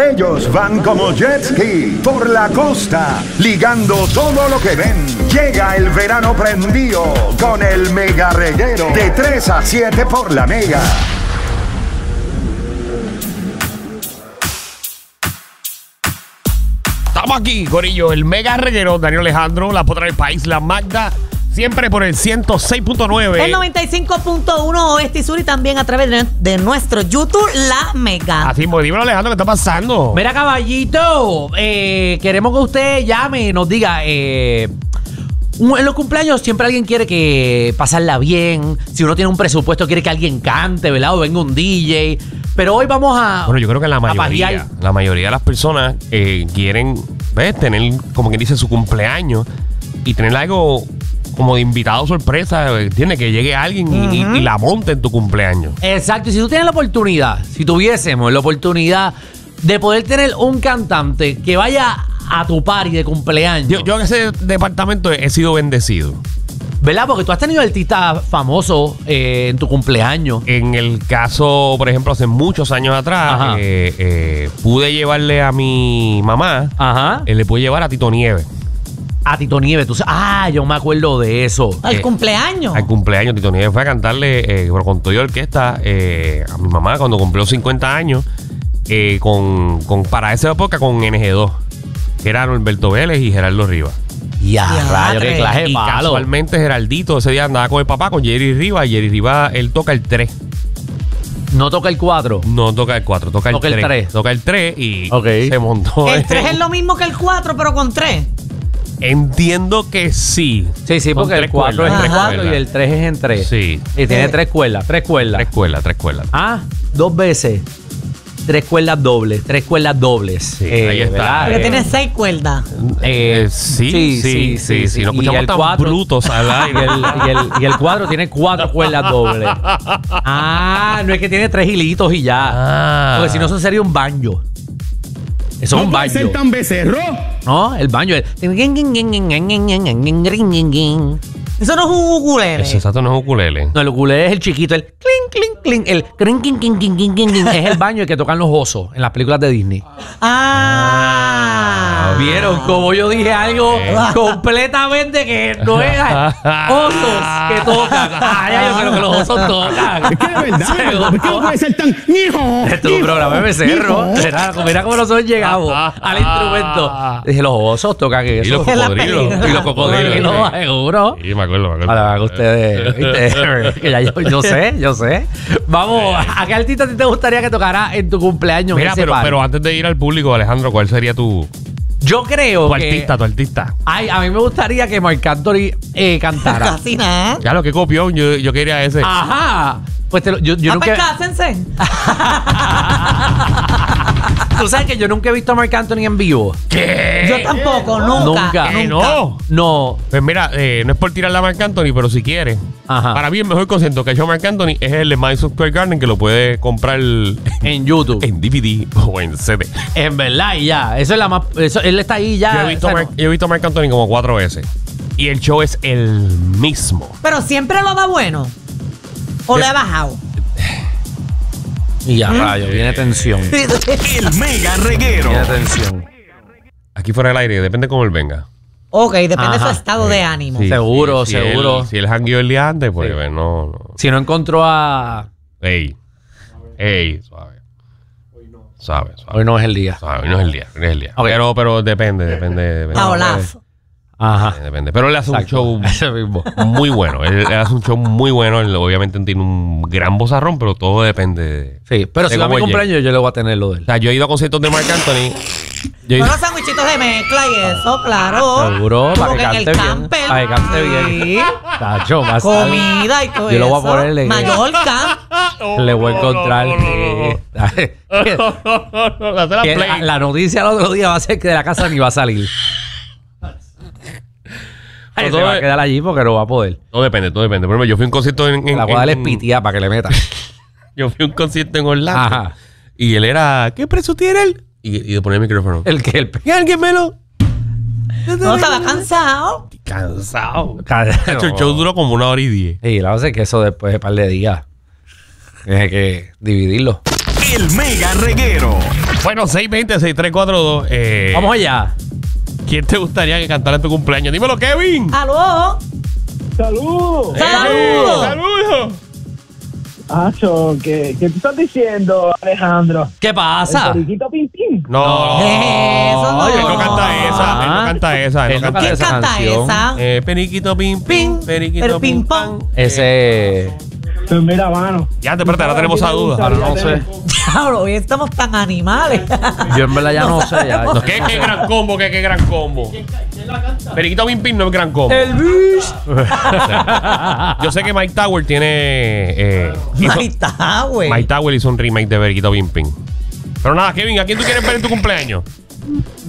Ellos van como jet ski por la costa, ligando todo lo que ven. Llega el verano prendido con el mega reguero de 3 a 7 por la Mega. Estamos aquí, corillo, el mega reguero, Daniel Alejandro, la potra del país, la Magda, siempre por el 106.9. El 95.1 Oeste y Sur y también a través de nuestro YouTube, La Mega. Así, pues, dímelo, Alejandro, ¿qué está pasando? Mira, caballito, queremos que usted llame y nos diga, en los cumpleaños siempre alguien quiere que pasarla bien. Si uno tiene un presupuesto, quiere que alguien cante, ¿verdad? O venga un DJ. Pero hoy vamos a... Bueno, yo creo que la mayoría de las personas quieren, ¿ves? Tener, como quien dice, su cumpleaños y tener algo como de invitado sorpresa, ¿entiendes? Que llegue alguien y la monte en tu cumpleaños. Exacto. Y si tú tienes la oportunidad, si tuviésemos la oportunidad de poder tener un cantante que vaya a tu party de cumpleaños. Yo en ese departamento he sido bendecido. ¿Verdad? Porque tú has tenido artistas famosos en tu cumpleaños. En el caso, por ejemplo, hace muchos años atrás, pude llevarle a mi mamá, le pude llevar a Tito Nieves. A Tito Nieves, tú sabes. Yo me acuerdo de eso. ¿Al cumpleaños? Al cumpleaños, Tito Nieves fue a cantarle con todo y orquesta a mi mamá cuando cumplió 50 años, para esa época con NG2, que eran Alberto Vélez y Gerardo Rivas. Ya, rayo, qué clase de y palo. Casualmente Geraldito ese día andaba con el papá, con Jerry Rivas, y Jerry Rivas, él toca el 3. ¿No toca el 4? No toca el 4, toca el 3. Toca el 3 y se montó. El 3 es lo mismo que el 4, pero con 3. Entiendo que sí. Sí, porque el 4 es en 4 y el 3 es en 3. Sí. Y tiene 3 cuerdas. 3 cuerdas. 3 cuerdas. Ah, 2 veces. 3 cuerdas dobles. 3 cuerdas dobles. Sí, ahí está. Porque tiene 6 cuerdas. Sí. No escuchamos tan brutos al aire. Y el 4 tiene 4 cuerdas dobles. Ah, no es que tiene 3 hilitos y ya. Porque si no, eso sería un banjo. Eso es un banjo. ¿No puede ser tan becerro? No, el banjo es... Eso no es un ukulele. Eso exacto no es un ukulele. No, el ukulele es el chiquito, el clink, clink, clink. El clink, clink, clink, clink, clink, clink. Es el baño que tocan los osos en las películas de Disney. ¿Vieron cómo yo dije algo completamente que no era osos que tocan? Ya yo creo que los osos tocan. Es que de verdad, ¿por qué no puede ser tan hijo? Esto es un programa de becerro. Mira cómo nosotros llegamos al instrumento. Dije, los osos tocan eso. Y los cocodrilos. Y los cocodrilos, seguro. Sí, me acuerdo. Ahora que ustedes, ¿viste? Que ya yo sé. Vamos, ¿a qué artista te gustaría que tocara en tu cumpleaños? Mira, pero antes de ir al público, Alejandro, ¿cuál sería tu artista? Ay, a mí me gustaría que Marc Anthony cantara. Casi nada. Ya lo que copió, yo quería ese. Ajá. Pues yo nunca... cásense. Tú sabes que yo nunca he visto a Marc Anthony en vivo. ¿Qué? Yo tampoco, nunca. No. Pues mira, no es por tirarle a Marc Anthony, pero si quieres. Para mí el mejor concierto que ha hecho Marc Anthony es el de Madison Square Garden, que lo puede comprar en YouTube, en DVD o en CD. En verdad, y ya. Eso es la más... él está ahí ya. Yo he visto a Marc Anthony como 4 veces. Y el show es el mismo. Pero siempre lo da bueno. ¿O le ha bajado? Y ya, rayo, viene tensión. El mega reguero. Viene tensión. Aquí fuera del aire, depende cómo él venga. Ok, depende de su estado de ánimo. Sí, seguro. Si él jangueó el día antes, pues no. Si no encontró a... Ey, suave. Suave. Hoy no es el día. Hoy no es el día. Okay. Pero depende. Paolazo. Ajá. Depende. Pero él hace un show muy bueno. Él hace un show muy bueno. Él obviamente tiene un gran vozarrón, pero todo depende. Sí, pero si va a mi cumpleaños, yo le voy a tener lo de él. O sea, yo he ido a conciertos de Marc Anthony. Unos sandwichitos de mezcla y eso, claro. Seguro, para que cante bien. Camper. Para que cante bien. Tacho, más comida y todo eso. Yo lo voy a ponerle. Mallorca. Le voy a encontrar. La noticia el otro día va a ser que de la casa ni va a salir. Se va a quedar allí porque no va a poder. Todo depende. Por ejemplo, yo fui a un concierto la voy a darle pitiá para que le meta. Yo fui a un concierto en Orlando. Ajá. Y él era, ¿qué precio tiene él? Y de poner el micrófono. ¿El qué? ¿Alguien me lo? No, estaba cansado. El show duró como 1 hora y 10. Y la verdad es que eso después de un par de días tienes que dividirlo. El mega reguero. Bueno, 620-6342. Vamos allá. ¿Quién te gustaría que cantara en tu cumpleaños? Dímelo, Kevin. ¡Aló! ¡Saludos! ¡Saludos! ¡Saludos! Acho, ¿qué tú estás diciendo, Alejandro? ¿Qué pasa? El periquito Pim Pim. No. Eso no. Él no canta esa. Él no canta esa. Él no canta ¿Quién esa. canta canción. esa? Periquito pim pim. Periquito pero pim pim, pam. pam. Ese. Pues mira, mano. Ya, espérate, ahora tenemos a duda. Ahora no sé. Diablo, hoy estamos tan animales. Yo en verdad ya no sé. Ya. sabemos. ¿Qué gran combo? ¿Qué gran combo? Periquito pim pim no es gran combo. Elvis. Yo sé que Mike Tower tiene. Ahí está, güey. Mike Tower hizo un remake de Periquito pim pim. Pero nada, Kevin, ¿a quién tú quieres ver en tu cumpleaños?